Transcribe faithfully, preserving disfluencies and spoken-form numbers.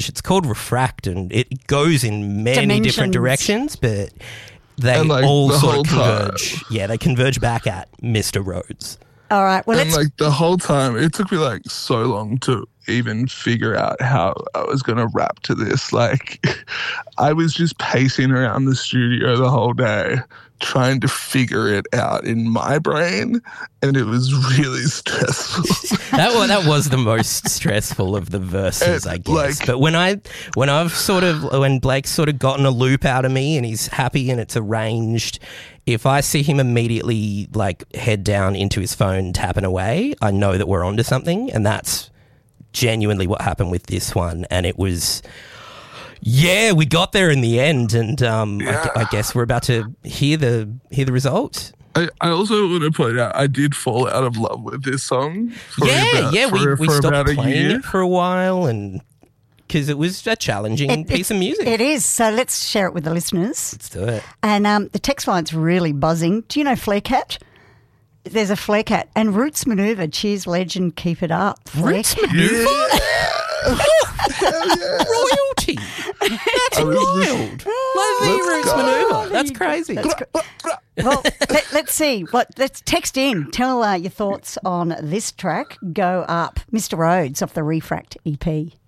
It's called Refract, and it goes in many Dimensions. different directions, but they And, like, all the sort whole of converge. time. Yeah, they converge back at Mister Rhodes. All right. Well, And let's. like the whole time, it took me like so long to even figure out how I was going to rap to this. Like, I was just pacing around the studio the whole day trying to figure it out in my brain, and it was really stressful. That was, that was the most stressful of the verses, It, I guess. like- but when I when I've sort of when Blake's sort of gotten a loop out of me and he's happy and it's arranged, if I see him immediately like head down into his phone tapping away, I know that we're onto something, and that's genuinely what happened with this one. And it was, yeah, we got there in the end, and um, Yeah. I, I guess we're about to hear the hear the result. I, I also want to point out I did fall out of love with this song. For Yeah, about, yeah, we, for, we for stopped about a playing year. it for a while, and because it was a challenging It- piece it- of music. It is. So let's share it with the listeners. Let's do it. And um, the text line's really buzzing. Do you know Flarecat? There's a Flarecat. And Roots Maneuver. Cheers, legend. Keep it up. Roots Flarecat. Maneuver? Hell yeah. Royalty. That's I was wild. just- Love the Let's Roots go. Maneuver. That's crazy. That's gr- well, let, let's see. What? Let's text in. Tell uh, your thoughts on this track. Go up. Mister Rhodes off the Refract E P.